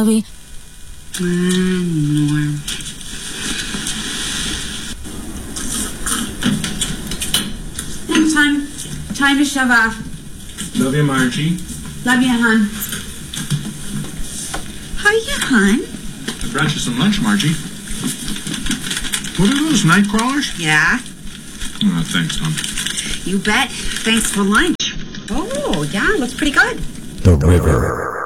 Norm. Time to shove off. Love you, Margie. Love you, hon. Hiya, hon. I brought you some lunch, Margie. What are those, night crawlers? Yeah? Oh, thanks, Tom. You bet. Thanks for lunch. Oh, yeah, looks pretty good. The River.